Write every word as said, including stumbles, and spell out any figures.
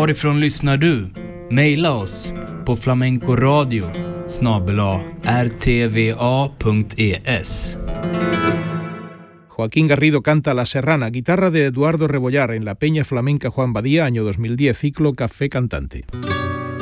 Varifrån lyssnar du? Maila oss på flamencoradio snabel-a r t v a punto e s. Joaquín Garrido canta La Serrana, guitarra de Eduardo Rebollar en la Peña Flamenca Juan Badía, año dos mil diez, ciclo Café Cantante.